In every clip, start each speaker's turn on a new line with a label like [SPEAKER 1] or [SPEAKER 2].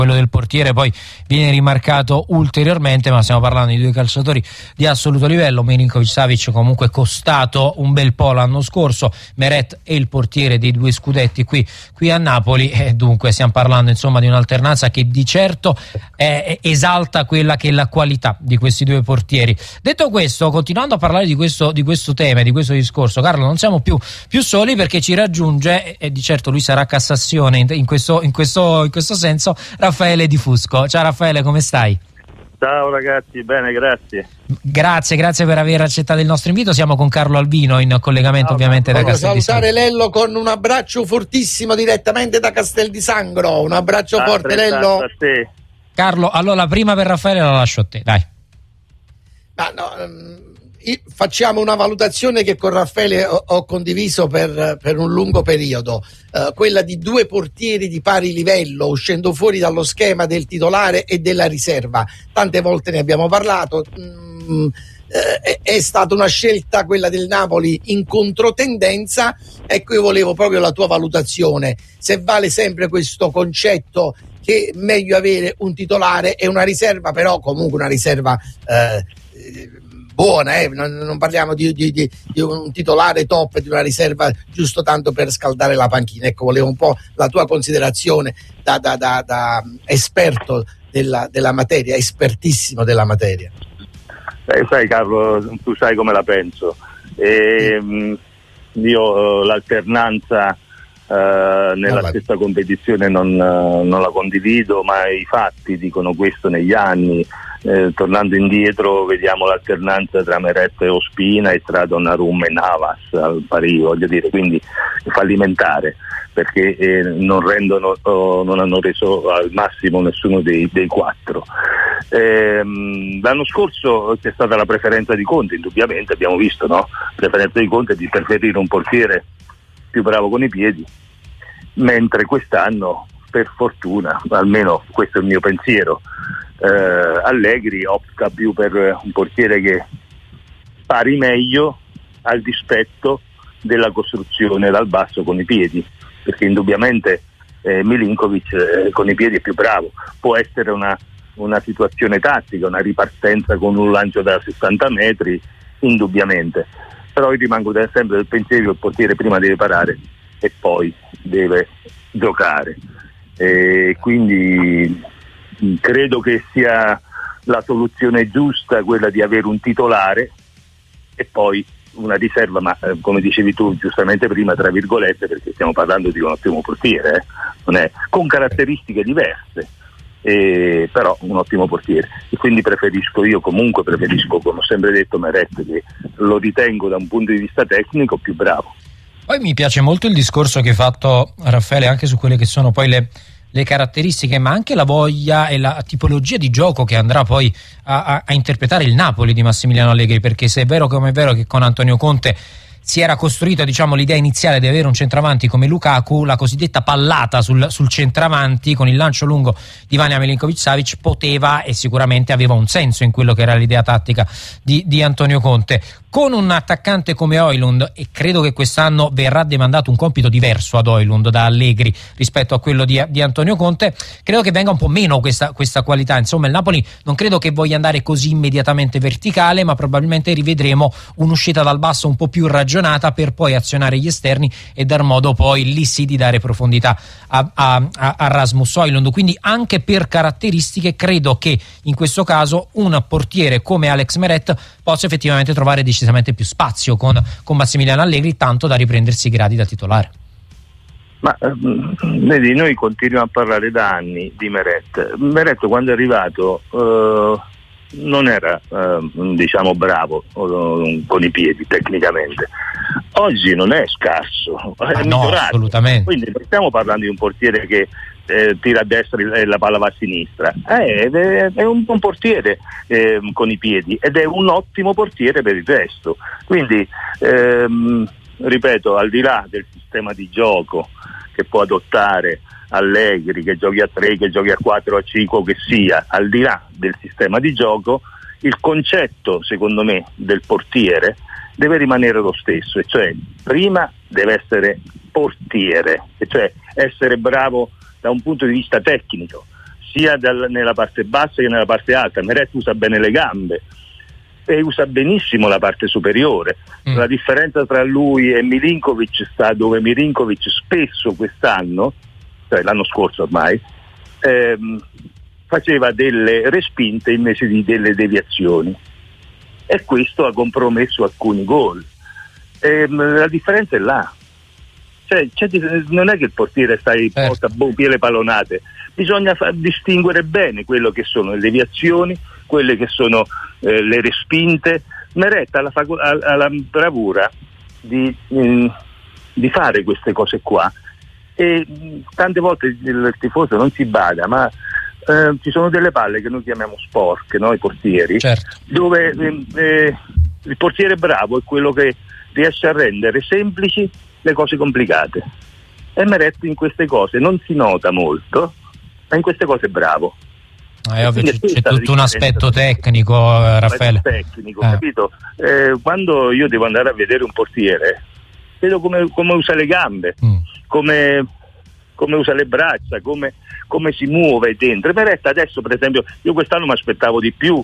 [SPEAKER 1] quello del portiere poi viene rimarcato ulteriormente, ma stiamo parlando di due calciatori di assoluto livello. Milinkovic-Savic comunque costato un bel po' l'anno scorso, Meret è il portiere dei 2 scudetti qui a Napoli, e dunque stiamo parlando insomma di un'alternanza che di certo esalta quella che è la qualità di questi 2 portieri. Detto questo, continuando a parlare di questo tema, di questo discorso, Carlo, non siamo più soli, perché ci raggiunge, e di certo lui sarà Cassazione in questo senso, Raffaele Di Fusco. Ciao Raffaele, come stai?
[SPEAKER 2] Ciao ragazzi, bene, grazie.
[SPEAKER 1] Grazie per aver accettato il nostro invito. Siamo con Carlo Albino in collegamento ovviamente da Castel di Sangro.
[SPEAKER 3] Salutare Lello con un abbraccio fortissimo direttamente da Castel di Sangro. Un abbraccio forte, Lello.
[SPEAKER 2] A te.
[SPEAKER 1] Carlo, allora la prima per Raffaele la lascio a te, dai.
[SPEAKER 3] Facciamo una valutazione che con Raffaele ho condiviso per un lungo periodo, quella di 2 portieri di pari livello uscendo fuori dallo schema del titolare e della riserva. Tante volte ne abbiamo parlato, è stata una scelta quella del Napoli in controtendenza. Ecco, io volevo proprio la tua valutazione, se vale sempre questo concetto che è meglio avere un titolare e una riserva, però comunque una riserva buona, non parliamo di un titolare top, di una riserva giusto tanto per scaldare la panchina. Ecco, volevo un po' la tua considerazione da esperto della materia, espertissimo della materia.
[SPEAKER 2] Sai Carlo, tu sai come la penso. Io l'alternanza nella stessa competizione non la condivido, ma i fatti dicono questo negli anni. Tornando indietro, vediamo l'alternanza tra Meret e Ospina e tra Donnarumma e Navas al pari, voglio dire, quindi fallimentare, perché non hanno reso al massimo nessuno dei 4. L'anno scorso c'è stata la preferenza di Conte, indubbiamente abbiamo visto, no? Preferenza di Conte di preferire un portiere più bravo con i piedi, mentre quest'anno, per fortuna, almeno questo è il mio pensiero, Allegri opta più per un portiere che pari meglio al dispetto della costruzione dal basso con i piedi, perché indubbiamente Milinkovic con i piedi è più bravo. Può essere una situazione tattica, una ripartenza con un lancio da 60 metri, indubbiamente, però io rimango sempre del pensiero che il portiere prima deve parare e poi deve giocare, quindi credo che sia la soluzione giusta quella di avere un titolare e poi una riserva, ma come dicevi tu giustamente prima, tra virgolette, perché stiamo parlando di un ottimo portiere, non è, con caratteristiche diverse, però un ottimo portiere, e quindi preferisco, come ho sempre detto, Meret, che lo ritengo da un punto di vista tecnico più bravo.
[SPEAKER 1] Poi mi piace molto il discorso che hai fatto, Raffaele, anche su quelle che sono poi le caratteristiche, ma anche la voglia e la tipologia di gioco che andrà poi a interpretare il Napoli di Massimiliano Allegri, perché se è vero come è vero che con Antonio Conte si era costruita, l'idea iniziale di avere un centravanti come Lukaku, la cosiddetta pallata sul centravanti con il lancio lungo di Vanja Milinkovic-Savic poteva e sicuramente aveva un senso in quello che era l'idea tattica di Antonio Conte. Con un attaccante come Højlund, e credo che quest'anno verrà demandato un compito diverso ad Højlund da Allegri rispetto a quello di Antonio Conte, credo che venga un po' meno questa qualità. Insomma, il Napoli non credo che voglia andare così immediatamente verticale, ma probabilmente rivedremo un'uscita dal basso un po' più ragionata per poi azionare gli esterni e dar modo poi lì sì di dare profondità a Rasmus Højlund. Quindi anche per caratteristiche credo che in questo caso un portiere come Alex Meret possa effettivamente trovare decisamente più spazio con Massimiliano Allegri, tanto da riprendersi i gradi da titolare.
[SPEAKER 2] Ma vedi, noi continuiamo a parlare da anni di Meret. Meret quando è arrivato non era bravo con i piedi tecnicamente. Oggi non è scarso, è migliorato.
[SPEAKER 1] Assolutamente.
[SPEAKER 2] Quindi non stiamo parlando di un portiere che tira a destra e la palla va a sinistra, è un buon portiere con i piedi ed è un ottimo portiere per il resto. Quindi ripeto, al di là del sistema di gioco che può adottare Allegri, che giochi a 3, che giochi a 4, a 5 o che sia, al di là del sistema di gioco, il concetto secondo me del portiere deve rimanere lo stesso, e cioè prima deve essere portiere, e cioè essere bravo da un punto di vista tecnico, sia nella parte bassa che nella parte alta. Meret usa bene le gambe e usa benissimo la parte superiore. La differenza tra lui e Milinkovic sta dove Milinkovic spesso quest'anno, cioè l'anno scorso ormai, faceva delle respinte invece di delle deviazioni, e questo ha compromesso alcuni gol. La differenza è là, cioè, non è che il portiere porta le pallonate, bisogna distinguere bene quello che sono le deviazioni, quelle che sono le respinte. Meret ha la bravura di fare queste cose qua, e tante volte il tifoso non si bada, ma ci sono delle palle che noi chiamiamo sporche, no? I portieri,
[SPEAKER 1] certo,
[SPEAKER 2] dove il portiere bravo è quello che riesce a rendere semplici le cose complicate, e Meret in queste cose non si nota molto, ma in queste cose è bravo.
[SPEAKER 1] Ovvio, c'è tutto un aspetto tecnico, Raffaele.
[SPEAKER 2] Capito? Quando io devo andare a vedere un portiere, vedo come usa le gambe, come usa le braccia, come si muove dentro. Meret adesso, per esempio, io quest'anno mi aspettavo di più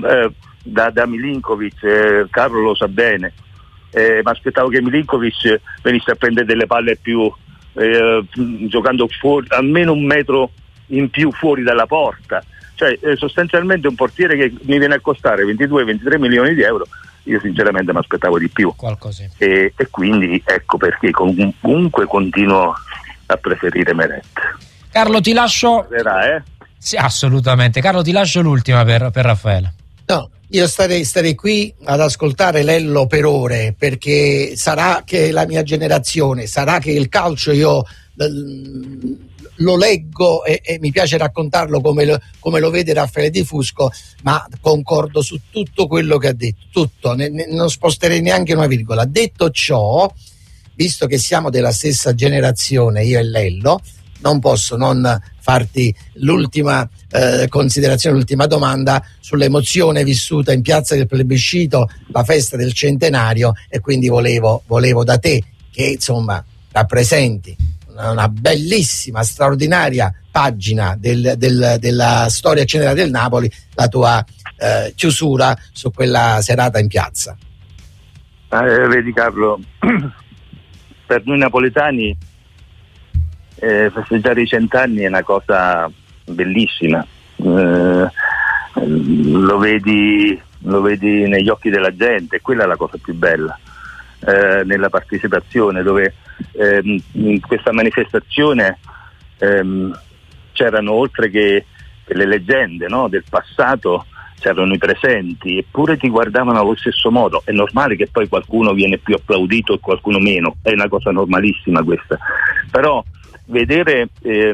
[SPEAKER 2] da Milinkovic, Carlo lo sa bene, mi aspettavo che Milinkovic venisse a prendere delle palle più, giocando fuori, almeno un metro in più fuori dalla porta. Cioè, sostanzialmente un portiere che mi viene a costare 22-23 milioni di euro, io sinceramente mi aspettavo di più. E quindi ecco perché comunque continuo a preferire Meret.
[SPEAKER 1] Carlo, ti lascio. Sì, assolutamente. Carlo, ti lascio l'ultima per Raffaele.
[SPEAKER 3] No, io starei qui ad ascoltare Lello per ore, perché sarà che la mia generazione, sarà che il calcio io lo leggo e mi piace raccontarlo come lo vede Raffaele Di Fusco, ma concordo su tutto quello che ha detto, tutto, non sposterei neanche una virgola. Detto ciò, visto che siamo della stessa generazione, io e Lello, non posso non farti l'ultima considerazione, l'ultima domanda sull'emozione vissuta in piazza del Plebiscito, la festa del centenario, e quindi volevo da te, che insomma rappresenti una bellissima, straordinaria pagina della storia generale del Napoli, la tua chiusura su quella serata in piazza.
[SPEAKER 2] Vedi Carlo, per noi napoletani festeggiare i 100 anni è una cosa bellissima, lo vedi negli occhi della gente, quella è la cosa più bella, nella partecipazione, dove in questa manifestazione c'erano, oltre che le leggende, no, del passato, c'erano i presenti, eppure ti guardavano allo stesso modo. È normale che poi qualcuno viene più applaudito e qualcuno meno, è una cosa normalissima questa, però vedere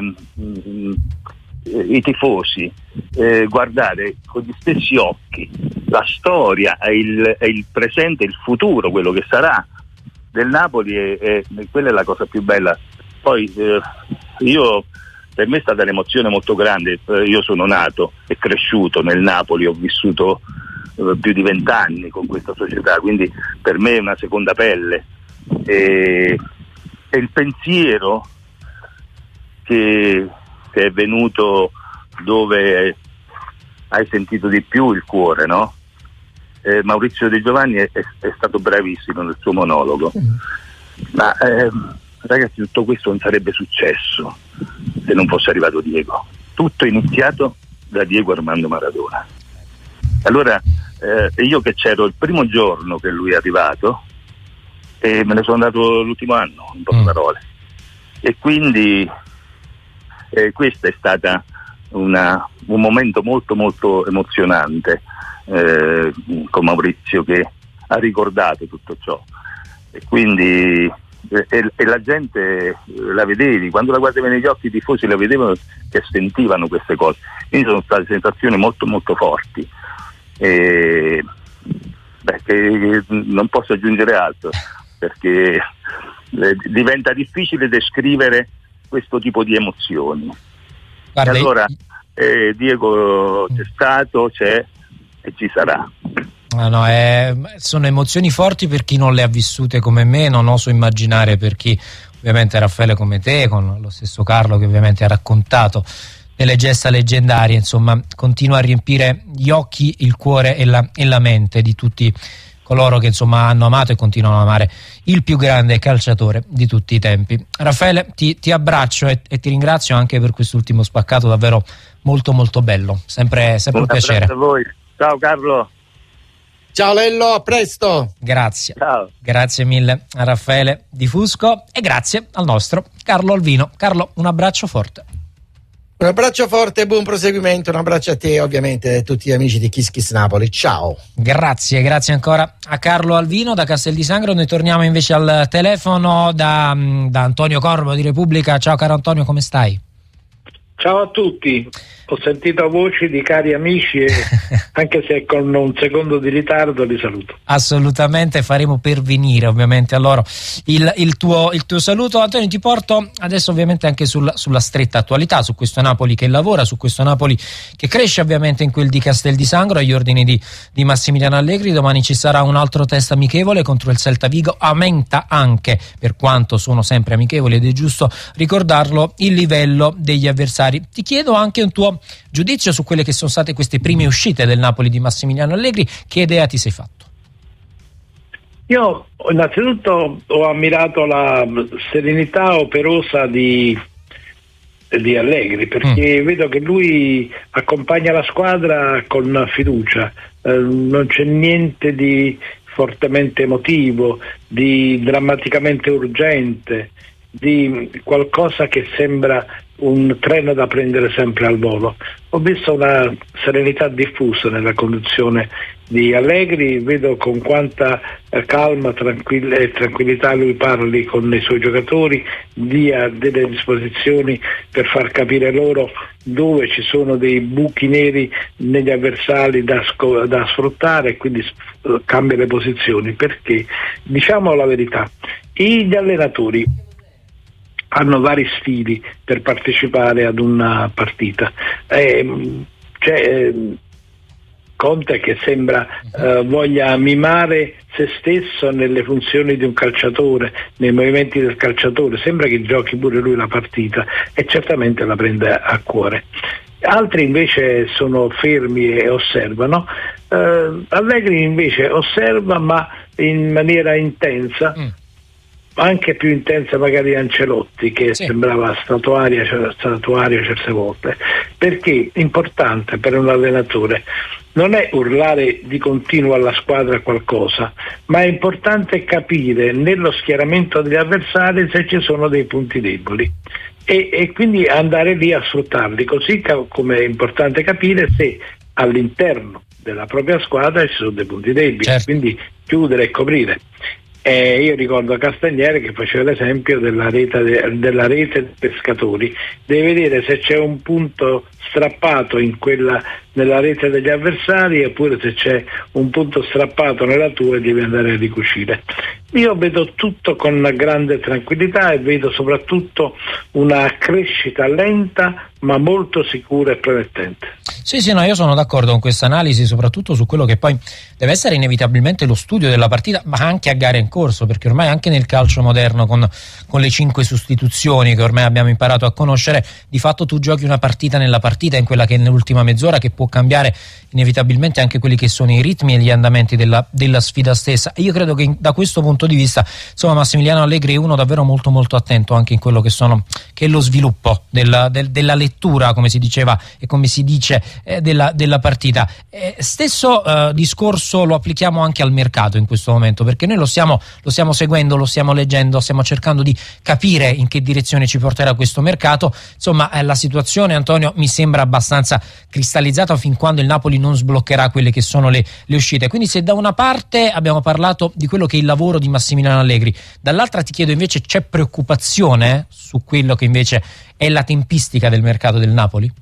[SPEAKER 2] i tifosi guardare con gli stessi occhi la storia e il presente, il futuro, quello che sarà del Napoli, quella è la cosa più bella. Poi per me è stata un'emozione molto grande. Io sono nato e cresciuto nel Napoli, ho vissuto più di 20 anni con questa società, quindi per me è una seconda pelle, e il pensiero che è venuto dove hai sentito di più il cuore, no? Maurizio De Giovanni è stato bravissimo nel suo monologo, ma ragazzi, tutto questo non sarebbe successo se non fosse arrivato Diego. Tutto è iniziato da Diego Armando Maradona. Allora io che c'ero il primo giorno che lui è arrivato, e me ne sono andato l'ultimo anno, in poche parole, e quindi questa è stata un momento molto molto emozionante, con Maurizio che ha ricordato tutto ciò, e quindi e la gente la vedevi, quando la guardavi negli occhi, i tifosi la vedevano che sentivano queste cose, quindi sono state sensazioni molto molto forti, che non posso aggiungere altro, perché diventa difficile descrivere questo tipo di emozioni. Guarda, e allora Diego c'è stato, c'è e ci sarà.
[SPEAKER 1] Sono emozioni forti per chi non le ha vissute come me, non oso immaginare per chi ovviamente Raffaele come te, con lo stesso Carlo che ovviamente ha raccontato delle gesta leggendarie, insomma, continua a riempire gli occhi, il cuore e la mente di tutti coloro che insomma hanno amato e continuano a amare il più grande calciatore di tutti i tempi. Raffaele, ti abbraccio e ti ringrazio anche per quest'ultimo spaccato davvero molto molto bello, sempre un piacere.
[SPEAKER 2] A voi. Ciao Carlo.
[SPEAKER 3] Ciao Lello, a presto.
[SPEAKER 1] Grazie.
[SPEAKER 2] Ciao.
[SPEAKER 1] Grazie mille a Raffaele Di Fusco e grazie al nostro Carlo Alvino. Carlo, un abbraccio forte.
[SPEAKER 3] Un abbraccio forte e buon proseguimento, un abbraccio a te ovviamente e a tutti gli amici di Kiss Kiss Napoli, ciao.
[SPEAKER 1] Grazie ancora a Carlo Alvino da Castel di Sangro. Noi torniamo invece al telefono da Antonio Corbo di Repubblica. Ciao caro Antonio, come stai?
[SPEAKER 4] Ciao a tutti, ho sentito voci di cari amici e anche se con un secondo di ritardo li saluto.
[SPEAKER 1] Assolutamente, faremo pervenire ovviamente a loro il tuo saluto. Antonio, ti porto adesso ovviamente anche sulla stretta attualità, su questo Napoli che lavora, su questo Napoli che cresce ovviamente in quel di Castel di Sangro agli ordini di Massimiliano Allegri. Domani ci sarà un altro test amichevole contro il Celta Vigo. Aumenta anche, per quanto sono sempre amichevoli ed è giusto ricordarlo, il livello degli avversari. Ti chiedo anche un tuo giudizio su quelle che sono state queste prime uscite del Napoli di Massimiliano Allegri. Che idea ti sei fatto?
[SPEAKER 4] Io innanzitutto ho ammirato la serenità operosa di Allegri, perché vedo che lui accompagna la squadra con fiducia, non c'è niente di fortemente emotivo, di drammaticamente urgente, di qualcosa che sembra un treno da prendere sempre al volo. Ho visto una serenità diffusa nella conduzione di Allegri, vedo con quanta calma e tranquillità lui parli con i suoi giocatori, dia delle disposizioni per far capire loro dove ci sono dei buchi neri negli avversari da sfruttare e quindi cambia le posizioni, perché diciamo la verità, gli allenatori hanno vari stili per partecipare ad una partita. C'è Conte che sembra voglia mimare se stesso nelle funzioni di un calciatore, nei movimenti del calciatore, sembra che giochi pure lui la partita e certamente la prende a cuore. Altri invece sono fermi e osservano. Allegri invece osserva, ma in maniera intensa, anche più intensa magari Ancelotti, che sì, sembrava statuario certe volte, perché importante per un allenatore non è urlare di continuo alla squadra qualcosa, ma è importante capire nello schieramento degli avversari se ci sono dei punti deboli e quindi andare lì a sfruttarli, così come è importante capire se all'interno della propria squadra ci sono dei punti deboli, certo, quindi chiudere e coprire. Io ricordo Castagnere che faceva l'esempio della rete dei pescatori, devi vedere se c'è un punto strappato nella rete degli avversari, oppure se c'è un punto strappato nella tua e devi andare a ricucire. Io vedo tutto con grande tranquillità e vedo soprattutto una crescita lenta ma molto sicura e promettente.
[SPEAKER 1] Sì, no, io sono d'accordo con questa analisi, soprattutto su quello che poi deve essere inevitabilmente lo studio della partita, ma anche a gare in corso, perché ormai anche nel calcio moderno con le 5 sostituzioni che ormai abbiamo imparato a conoscere, di fatto tu giochi una partita nella partita, in quella che è nell'ultima mezz'ora, che può cambiare inevitabilmente anche quelli che sono i ritmi e gli andamenti della sfida stessa. E io credo che da questo punto di vista, insomma, Massimiliano Allegri è uno davvero molto molto attento anche in quello che è lo sviluppo della lettura, come si diceva e come si dice, della partita. Stesso discorso lo applichiamo anche al mercato in questo momento, perché noi lo stiamo seguendo, lo stiamo leggendo, stiamo cercando di capire in che direzione ci porterà questo mercato. Insomma, la situazione, Antonio, mi sembra abbastanza cristallizzata fin quando il Napoli non sbloccherà quelle che sono le uscite. Quindi se da una parte abbiamo parlato di quello che è il lavoro di Massimiliano Allegri, dall'altra ti chiedo invece, c'è preoccupazione su quello che invece è la tempistica del mercato del Napoli?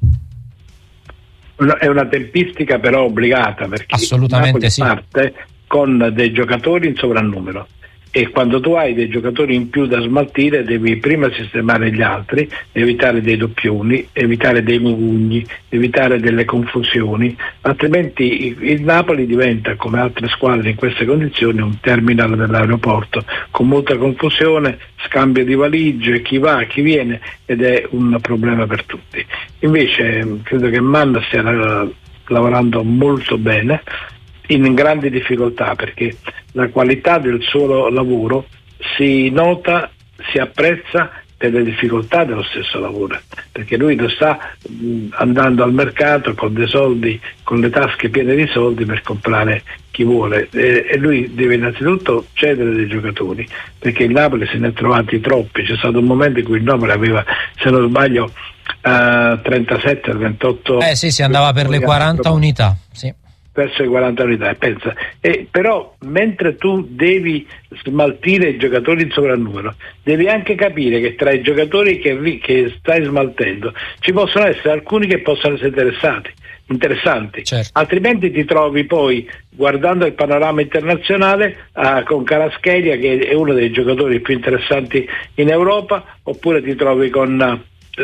[SPEAKER 4] È una tempistica però obbligata, perché
[SPEAKER 1] assolutamente
[SPEAKER 4] Napoli
[SPEAKER 1] sì,
[SPEAKER 4] parte con dei giocatori in sovrannumero e quando tu hai dei giocatori in più da smaltire devi prima sistemare gli altri, evitare dei doppioni, evitare dei mugugni, evitare delle confusioni, altrimenti il Napoli diventa, come altre squadre in queste condizioni, un terminal dell'aeroporto con molta confusione, scambio di valigie, chi va, chi viene, ed è un problema per tutti. Invece credo che Mann stia lavorando molto bene, in grandi difficoltà, perché la qualità del suo lavoro si nota, si apprezza per le difficoltà dello stesso lavoro, perché lui non sta andando al mercato con dei soldi, con le tasche piene di soldi per comprare chi vuole, e lui deve innanzitutto cedere dei giocatori, perché il Napoli se ne è trovati troppi. C'è stato un momento in cui il Napoli aveva, se non sbaglio, 37 28
[SPEAKER 1] sì, si andava per le 40 unità, sì,
[SPEAKER 4] verso le 40 unità, pensa. Però mentre tu devi smaltire i giocatori in sovrannumero, devi anche capire che tra i giocatori che stai smaltendo ci possono essere alcuni che possono essere interessanti,
[SPEAKER 1] certo.
[SPEAKER 4] Altrimenti ti trovi poi, guardando il panorama internazionale, con Kvaratskhelia, che è uno dei giocatori più interessanti in Europa, oppure ti trovi con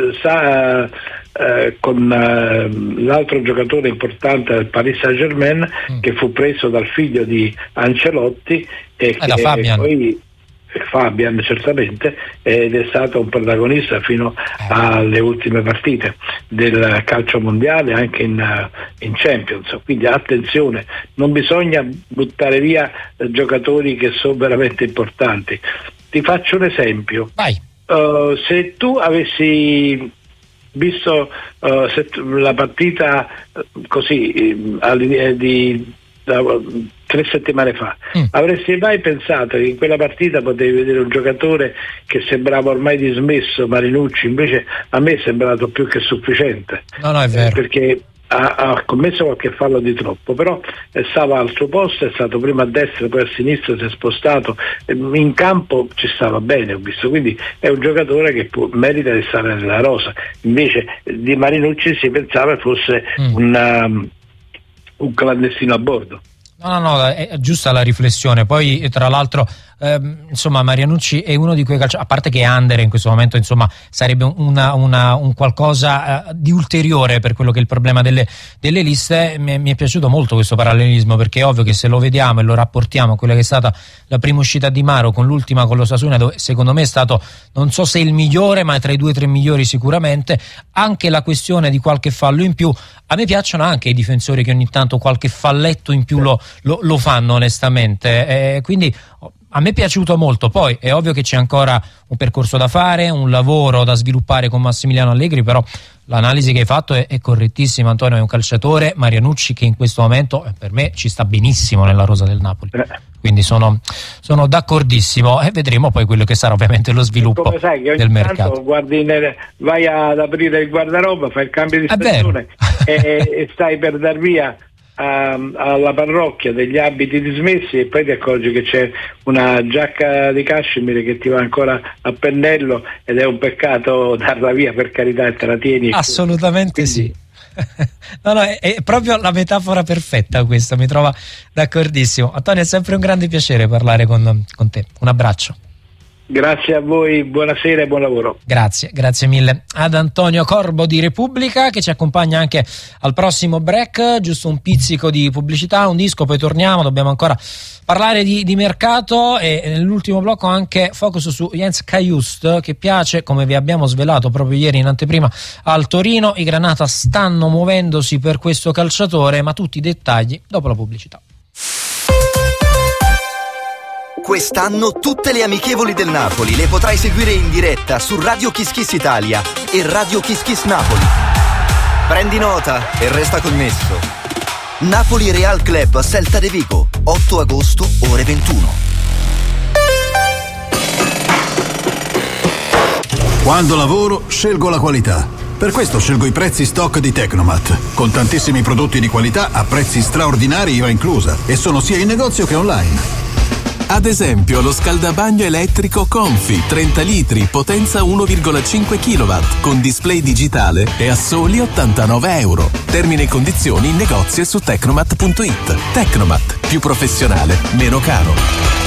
[SPEAKER 4] l'altro giocatore importante del Paris Saint-Germain, che fu preso dal figlio di Ancelotti e
[SPEAKER 1] da Fabian.
[SPEAKER 4] Poi Fabian, certamente, ed è stato un protagonista fino alle ultime partite del calcio mondiale, anche in Champions. Quindi attenzione, non bisogna buttare via giocatori che sono veramente importanti. Ti faccio un esempio.
[SPEAKER 1] Vai.
[SPEAKER 4] Se tu avessi visto la partita così di 3 settimane fa, avresti mai pensato che in quella partita potevi vedere un giocatore che sembrava ormai dismesso, Marinucci? Invece a me è sembrato più che sufficiente.
[SPEAKER 1] No, è vero.
[SPEAKER 4] Perché ha commesso qualche fallo di troppo, però stava al suo posto, è stato prima a destra, poi a sinistra, si è spostato, in campo ci stava bene, ho visto, quindi è un giocatore che merita di stare nella rosa. Invece di Marinucci si pensava fosse un clandestino a bordo.
[SPEAKER 1] No, è giusta la riflessione. Poi tra l'altro insomma Marianucci è uno di quei calciatori, a parte che Under in questo momento insomma sarebbe un qualcosa di ulteriore per quello che è il problema delle liste. Mi è piaciuto molto questo parallelismo, perché è ovvio che se lo vediamo e lo rapportiamo a quella che è stata la prima uscita di Maro con l'ultima con l'Osasuna, dove secondo me è stato, non so se il migliore, ma tra i 2 o 3 migliori sicuramente, anche la questione di qualche fallo in più. A me piacciono anche i difensori che ogni tanto qualche falletto in più lo fanno, onestamente, quindi a me è piaciuto molto. Poi è ovvio che c'è ancora un percorso da fare, un lavoro da sviluppare con Massimiliano Allegri, però l'analisi che hai fatto è correttissima, Antonio. È un calciatore, Marianucci, che in questo momento per me ci sta benissimo nella rosa del Napoli, quindi sono d'accordissimo, e vedremo poi quello che sarà ovviamente lo sviluppo
[SPEAKER 4] come sai che
[SPEAKER 1] del mercato.
[SPEAKER 4] Vai ad aprire il guardaroba, fai il cambio di stagione e stai per dar via alla parrocchia degli abiti dismessi, e poi ti accorgi che c'è una giacca di cashmere che ti va ancora a pennello, ed è un peccato darla via, per carità, e te la tieni.
[SPEAKER 1] Assolutamente. Quindi sì. No, è proprio la metafora perfetta questa, mi trova d'accordissimo. Antonio, è sempre un grande piacere parlare con te. Un abbraccio.
[SPEAKER 4] Grazie a voi, buonasera e buon lavoro.
[SPEAKER 1] Grazie mille ad Antonio Corbo di Repubblica, che ci accompagna anche al prossimo break. Giusto un pizzico di pubblicità, un disco, poi torniamo. Dobbiamo ancora parlare di mercato, e nell'ultimo blocco anche focus su Jens Kajust, che piace, come vi abbiamo svelato proprio ieri in anteprima, al Torino. I Granata stanno muovendosi per questo calciatore, ma tutti i dettagli dopo la pubblicità.
[SPEAKER 5] Quest'anno tutte le amichevoli del Napoli le potrai seguire in diretta su Radio Kiss Kiss Italia e Radio Kiss Kiss Napoli. Prendi nota e resta connesso. Napoli Real Club Celta de Vigo, 8 agosto, ore 21.
[SPEAKER 6] Quando lavoro scelgo la qualità. Per questo scelgo i prezzi stock di Tecnomat, con tantissimi prodotti di qualità a prezzi straordinari, IVA inclusa, e sono sia in negozio che online.
[SPEAKER 7] Ad esempio lo scaldabagno elettrico Confi 30 litri, potenza 1,5 kW, con display digitale, è a soli €89. Termini e condizioni in negozio e su tecnomat.it. Tecnomat, più professionale, meno caro.